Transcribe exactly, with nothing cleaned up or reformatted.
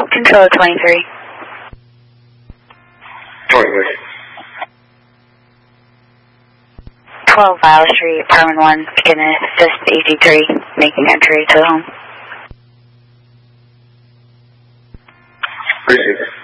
Control twenty-three. twenty-three. twelve Vile Street, apartment one, can assist E T three, making entry to the home. Appreciate it.